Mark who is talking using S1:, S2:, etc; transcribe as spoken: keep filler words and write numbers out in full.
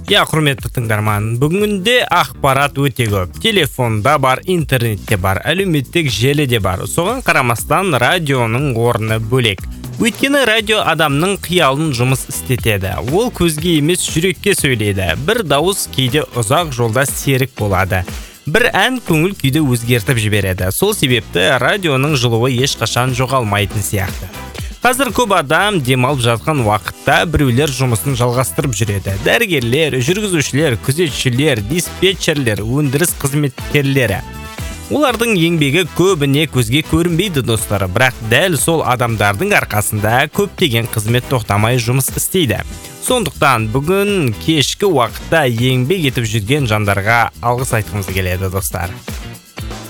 S1: Я, құрметті тыңдарман, бүгінде ақпарат өте көп. Телефонда бар, интернетте бар, әлеуметтік желіде бар. Соған қарамастан радионың орны бөлек. Өйткені радио адамның қиялын жұмыс істетеді. Ол көзге емес жүрекке сөйлейді. Бір дауыс кейде ұзақ жолда серік болады. Бір ән көңіл күйді өзгертіп жібереді. Сол себепті радионың жылуы ешқашан жоғалмайтын сияқты. Қазір көп адам демалып жатқан уақытта біреулер жұмысын жалғастырып жүреді. Дәрігерлер, жүргізушілер, күзетшілер, диспетчерлер, өндіріс қызметкерлері. Олардың еңбегі көбіне көзге көрінбейді, достар, бірақ дәл сол адамдардың арқасында көптеген қызмет тоқтамай жұмыс істейді. Сондықтан бүгін кешкі уақытта еңбек етіп жүрген жандарға алғыс айтқымыз келеді, достар.